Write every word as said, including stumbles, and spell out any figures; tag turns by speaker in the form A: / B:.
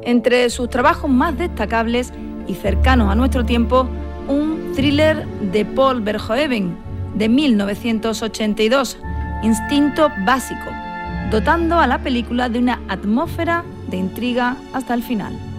A: Entre sus trabajos más destacables y cercanos a nuestro tiempo, un thriller de Paul Verhoeven de mil novecientos ochenta y dos, Instinto Básico, dotando a la película de una atmósfera de intriga hasta el final.